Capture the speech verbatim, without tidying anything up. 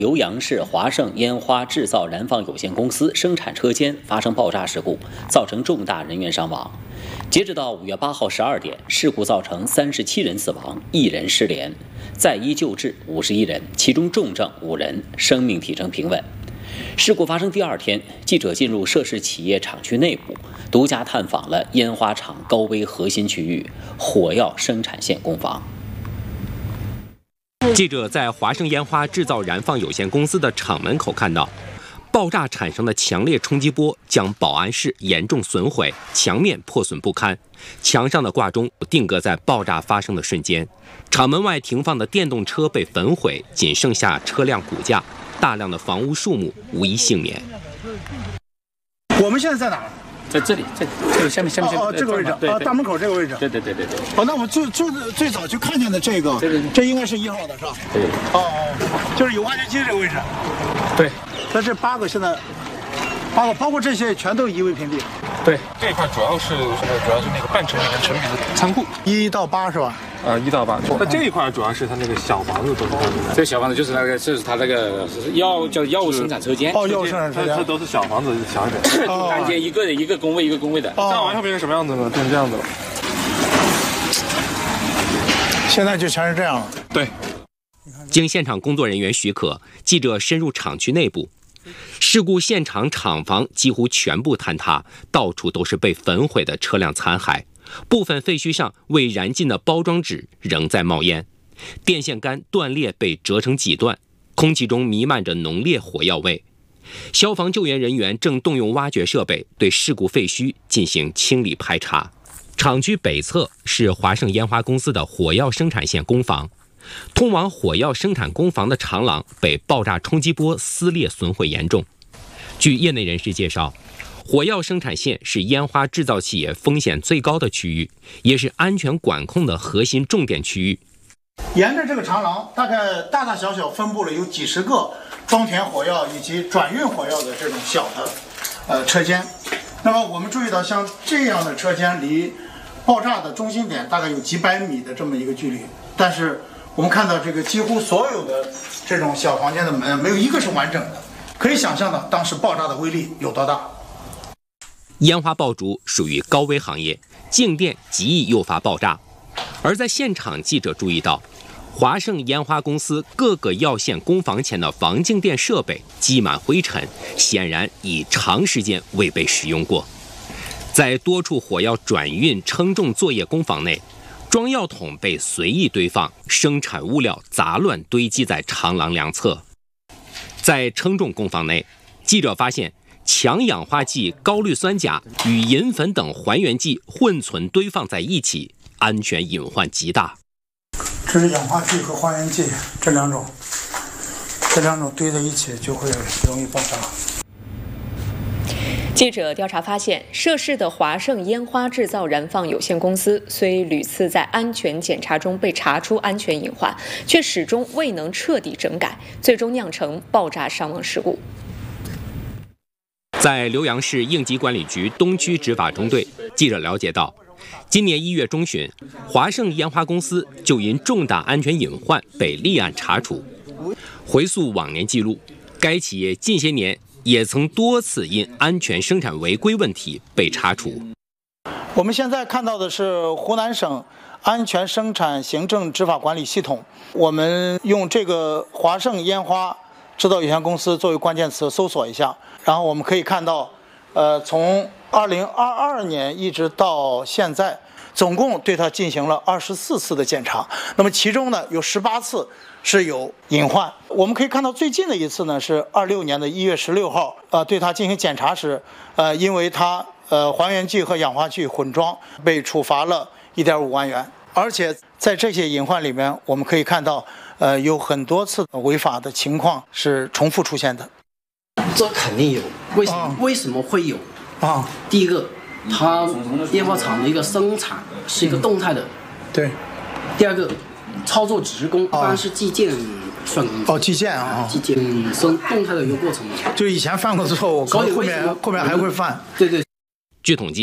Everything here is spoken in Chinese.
浏阳市华盛烟花制造燃放有限公司生产车间发生爆炸事故，造成重大人员伤亡。截止到五月八号十二点，事故造成三十七人死亡，一人失联，在医救治五十一人，其中重症五人，生命体征平稳。事故发生第二天，记者进入涉事企业厂区内部，独家探访了烟花厂高危核心区域火药生产线工房。 记者在华盛烟花制造燃放有限公司的厂门口看到，爆炸产生的强烈冲击波将保安室严重损毁，墙面破损不堪，墙上的挂钟定格在爆炸发生的瞬间。厂门外停放的电动车被焚毁，仅剩下车辆骨架，大量的房屋树木无一幸免。 我们现在在哪儿？ 在这里，这这个下面下面哦哦，这个位置啊，大门口这个位置。 对对对对对。 哦，那我们最最最早就看见的这个，这应该是一号的是吧？ 对。 哦哦，就是有挖掘机这个位置。 对。 那这八个现在，八个包括这些全都夷为平地。 对。 这一块主要是主要是那个半成品跟成品的仓库， 一到八是吧？ 呃，一到八。那这一块主要是它那个小房子都是它的。 这小房子就是那个，这是它那个药叫药物生产车间。 哦，药物生产车间。 这都是小房子，小一点。 单间一个一个工位一个工位的。 炸完后变成什么样子呢？变成这样子了。 现在就全是这样了。 对。 经现场工作人员许可，记者深入厂区内部。事故现场厂房几乎全部坍塌，到处都是被焚毁的车辆残骸，部分废墟上未燃尽的包装纸仍在冒烟，电线杆断裂被折成几段，空气中弥漫着浓烈火药味。消防救援人员正动用挖掘设备对事故废墟进行清理排查。厂区北侧是华盛烟花公司的火药生产线工房，通往火药生产工房的长廊被爆炸冲击波撕裂损毁严重。据业内人士介绍，火药生产线是烟花制造企业风险最高的区域，也是安全管控的核心重点区域。 沿着这个长廊，大概大大小小分布了有几十个装填火药以及转运火药的这种小的呃车间。那么我们注意到，像这样的车间离爆炸的中心点大概有几百米的这么一个距离，但是我们看到这个几乎所有的这种小房间的门没有一个是完整的，可以想象到当时爆炸的威力有多大。 烟花爆竹属于高危行业，静电极易诱发爆炸。而在现场，记者注意到，华盛烟花公司各个药线工房前的防静电设备积满灰尘，显然已长时间未被使用过。在多处火药转运称重作业工房内，装药桶被随意堆放，生产物料杂乱堆积在长廊两侧。在称重工坊内，记者发现强氧化剂高氯酸钾与银粉等还原剂混存堆放在一起，安全隐患极大。 这是氧化剂和还原剂，这两种，这两种堆在一起就会容易爆炸。 记者调查发现，涉事的华盛烟花制造燃放有限公司虽屡次在安全检查中被查出安全隐患，却始终未能彻底整改，最终酿成爆炸伤亡事故。 在浏阳市应急管理局东区执法中队，记者了解到，今年一月中旬，华盛烟花公司就因重大安全隐患被立案查处。回溯往年记录，该企业近些年也曾多次因安全生产违规问题被查处。 我们现在看到的是湖南省安全生产行政执法管理系统，我们用这个华盛烟花制造有限公司作为关键词搜索一下，然后我们可以看到，呃，从二零二二年一直到现在，总共对它进行了二十四次的检查，那么其中呢有十八次是有隐患。我们可以看到最近的一次呢是二六年的一月十六号，呃，对它进行检查时，呃，因为它呃还原剂和氧化剂混装，被处罚了一点五万元。而且在这些隐患里面，我们可以看到，呃，有很多次违法的情况是重复出现的。 这肯定有，为什么？啊、为什么会有？ 啊， 第一个，它烟花厂的一个生产是一个动态的， 嗯、对。 第二个，操作职工一般是计件算工资。 哦，计件啊， 计件是动态的一个过程嘛。 就以前犯过错误，后面后面还会犯。 对对。 据统计，